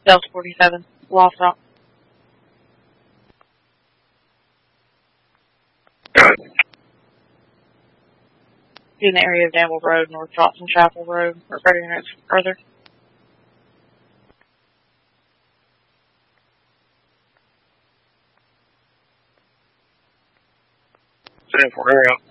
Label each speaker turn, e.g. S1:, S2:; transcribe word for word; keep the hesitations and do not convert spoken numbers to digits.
S1: Delta forty-seven, Lost Rock. In the area of Danville Road, North Johnson Chapel Road, or thirty minutes further.
S2: ten four, hurry up.